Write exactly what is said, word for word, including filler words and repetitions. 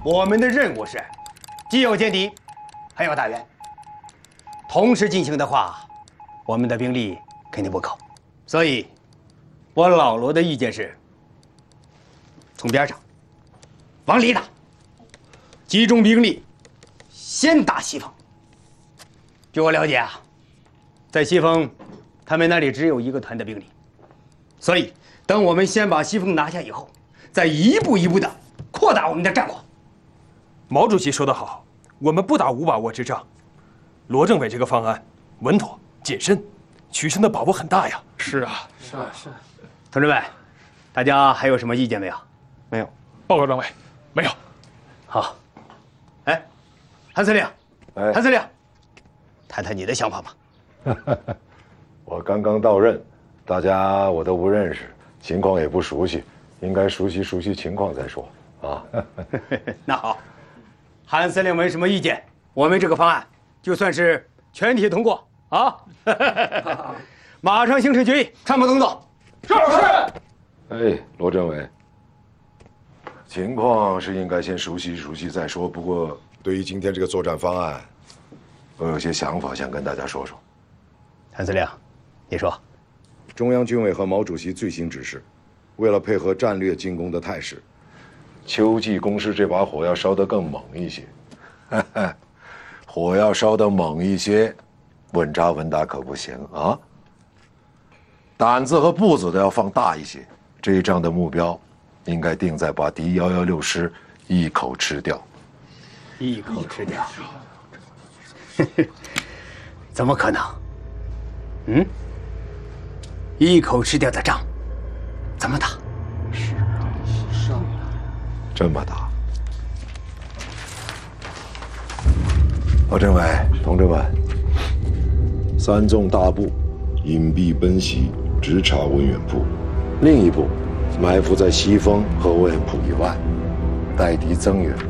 我们的任务是既要歼敌，还要打援。同时进行的话，我们的兵力肯定不够。所以，我老罗的意见是：从边上往里打，集中兵力，先打西风。据我了解啊，在西风，他们那里只有一个团的兵力，所以等我们先把西风拿下以后，再一步一步的扩大我们的战果。 毛主席说得好，我们不打无把握之仗。罗政委这个方案稳妥谨慎，取胜的把握很大呀。 是啊，是啊，是。 同志们，大家还有什么意见没有？ 没有。 报告政委，没有。 好。哎，韩司令， 哎， 韩司令，谈谈你的想法吧。 我刚刚到任，大家我都不认识，情况也不熟悉，应该熟悉熟悉情况再说啊。 那好。韩司令没什么意见，我们这个方案就算是全体通过啊！马上形成决议，参谋总走。 是是。哎，罗政委，情况是应该先熟悉熟悉再说。不过，对于今天这个作战方案，我有些想法想跟大家说说。 韩司令，你说。 中央军委和毛主席最新指示，为了配合战略进攻的态势。秋季攻势这把火要烧得更猛一些，火要烧得猛一些，稳扎稳打可不行啊！胆子和步子都要放大一些。这一仗的目标，应该定在把敌幺幺六师一口吃掉。 一口吃掉？怎么可能？嗯？一口吃掉的仗，怎么打？ 是啊，是啊。这么打，老政委，同志们，三纵大部，隐蔽奔袭，直插文远铺；另一部埋伏在西风和文远铺以外，待敌增援，